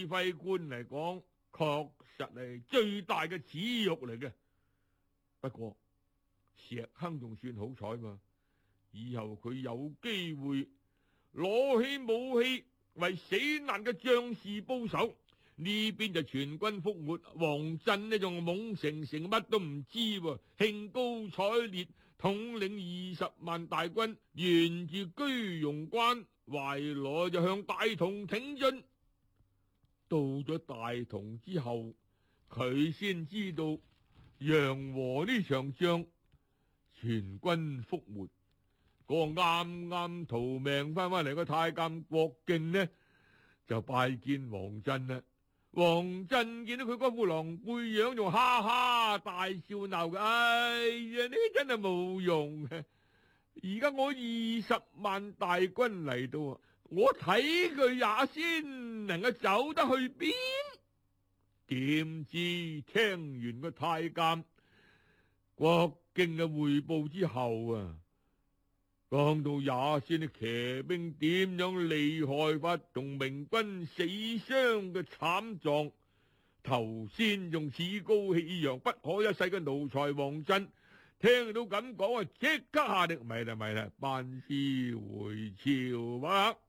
揮官嚟講，確實係最大嘅恥辱嚟嘅。不過石亨仲算好彩嘛，以後佢有機會攞起武器為死難嘅將士報仇。呢邊就全軍覆沒，王振呢仲懵成乜都唔知喎，興高采烈統領20萬大軍，沿住居庸關懷來就向大同挺進。到咗大同之後，佢先知道陽和呢場仗全軍覆沒，個啱啱逃命翻嚟個太監郭敬呢就拜見王振啦。王振見到佢嗰副狼狽樣，仲哈哈大笑鬧嘅。哎呀，呢真係冇用啊！而家我20萬大軍嚟到啊，我睇佢也先能夠走得去邊？點知聽完個太監郭敬嘅匯報之後啊，講到也先啲騎兵點樣厲害法，同明軍死傷嘅慘狀，頭先仲趾高氣揚不可一世嘅奴才王振，聽到咁講啊，即刻下令咪啦，班師回朝啊！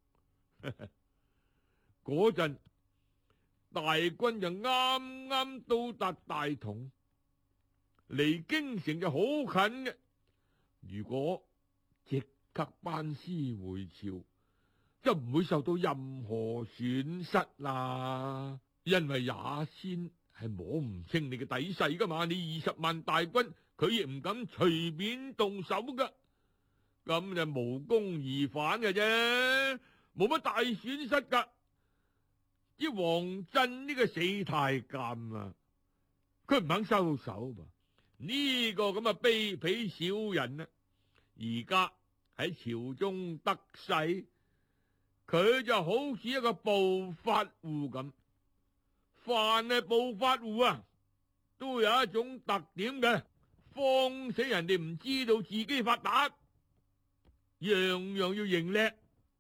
嗰陣大軍就啱啱到達大同，離京城就好近嘅。如果即刻班師回朝，就唔會受到任何損失啦。因為也先係摸唔清你嘅底細噶嘛，你20萬大軍，佢亦唔敢隨便動手噶，咁就無功而返嘅啫，冇乜大損失噶。啲王振呢個死太監啊，佢唔肯收手噃，呢個咁嘅卑鄙小人啊，而家喺朝中得勢，佢就好似一個暴發戶咁。凡係暴發戶啊，都有一種特點嘅，慌死人哋唔知道自己發達，樣樣要認叻。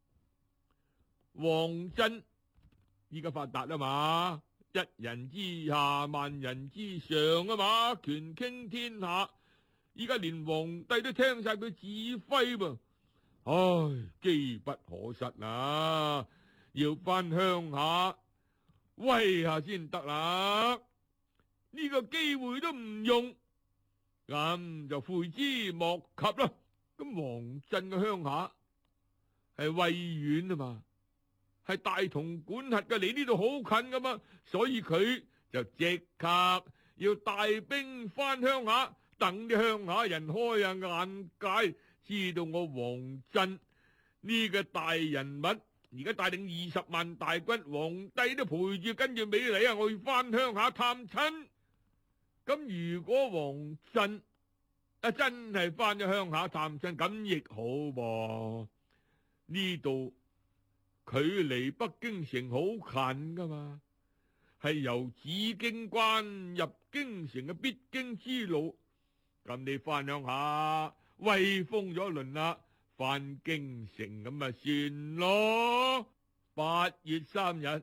王振依家發達啊嘛，一人之下萬人之上啊嘛，權傾天下。依家連皇帝都聽晒佢指揮噃，唉，機不可失啊！要翻鄉下威下先得啦，呢個機會都唔用，咁就悔之莫及啦。咁王振嘅鄉下係衛縣啊嘛，係大同管轄嘅，離呢度好近噶嘛，所以佢就即刻要帶兵翻鄉下，等啲鄉下人開下眼界，知道我王振呢個大人物而家帶領20萬大軍，皇帝都陪住跟住尾嚟啊！我要翻鄉下探親。咁如果王振真係翻咗鄉下探親，咁亦好噃。呢度距離北京城好近噶嘛，係由紫荊關入京城嘅必經之路。咁你翻鄉下威風咗一輪啦，翻京城咁咪算咯。8月3日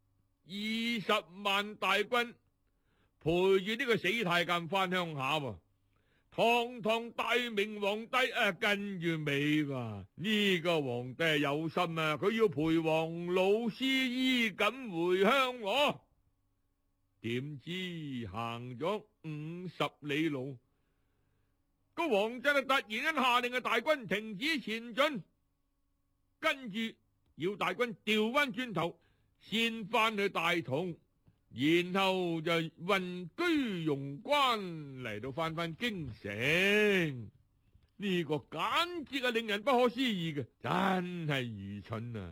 ，20萬大軍陪住呢個死太監翻鄉下喎，堂堂大明皇帝跟住尾喎。呢個皇帝係有心啊，佢要陪王老師衣錦回鄉喎。點知行咗50里路，個王振突然間下令嘅大軍停止前進，跟住要大軍調翻轉頭，先翻去大同，然後就運居庸關嚟到翻京城。呢個簡直係令人不可思議嘅，真係愚蠢啊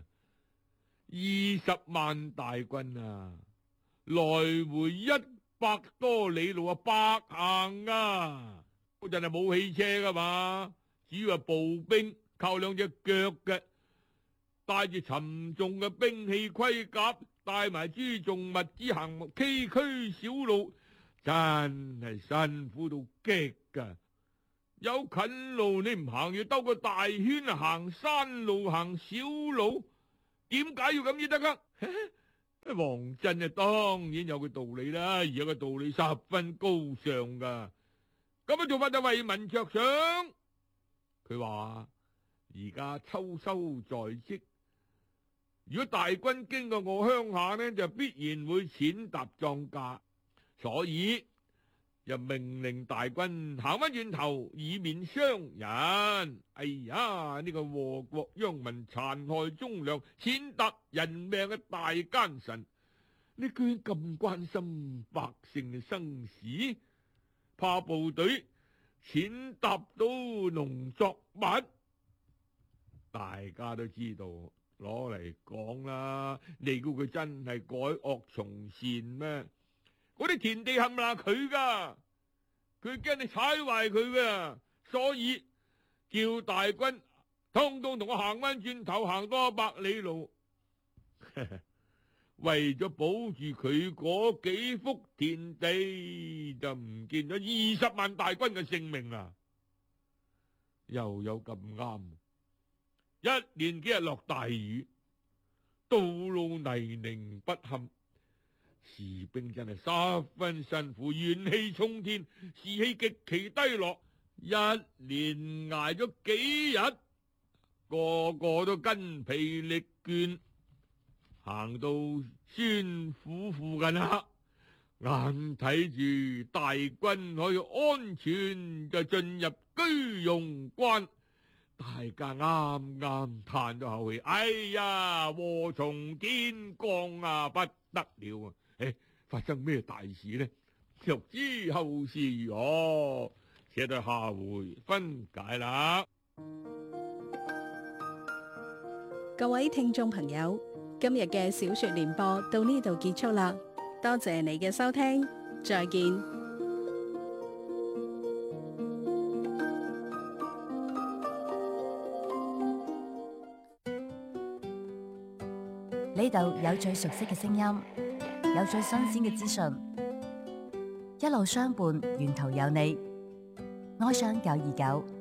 ！20萬大軍啊，來回100多里路啊，百行啊！嗰陣係冇汽車噶嘛，只要係步兵，靠兩隻腳嘅，帶住沉重嘅兵器盔甲，帶埋輜重物資行崎嶇小路，真係辛苦到極噶。有近路你唔行，要兜個大圈行山路行小路，點解要咁至得噶？ 王振啊，當然有個道理啦，而有個道理十分高尚噶。咁樣做法就為民着想。佢話而家秋收在即，如果大軍經過我鄉下呢，就必然會踐踏莊稼，所以又命令大軍行翻轉頭，以免傷人。哎呀，呢個禍國殃民、殘害忠良、踐踏人命嘅大奸臣，你居然咁關心百姓嘅生死，怕部隊踐踏到農作物？大家都知道，攞嚟講啦，你估佢真係改惡從善咩？嗰啲田地冚唪唥佢噶，佢驚你踩壞佢噶，所以叫大軍通通同我行翻轉頭，行多100里路，為咗保住佢嗰幾幅田地，就唔見咗20萬大軍嘅性命啊！又有咁啱，一連幾日落大雨，道路泥濘不堪。士兵真係十分辛苦，元氣沖天，士氣極其低落，一連挨咗幾日，個個都筋疲力倦，行到宣府附近啦，眼睇住大軍可以安全就進入居庸關，大家啱啱嘆咗口氣，哎呀，禍從天降啊，不得了啊！發生咩大事呢？欲知後事如何，且待下回分解啦。 各位聽眾朋友，今日嘅小說聯播到呢度結束啦，多謝你嘅收聽，再見。 呢度有最熟悉嘅聲音，有最新鮮嘅資訊，一路相伴，沿途有你。哀傷929